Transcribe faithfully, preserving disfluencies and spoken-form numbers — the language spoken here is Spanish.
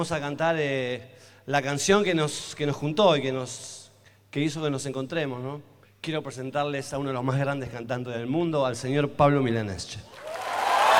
Vamos a cantar eh, la canción que nos, que nos juntó y que, nos, que hizo que nos encontremos, ¿no? Quiero presentarles a uno de los más grandes cantantes del mundo, al señor Pablo Milanés.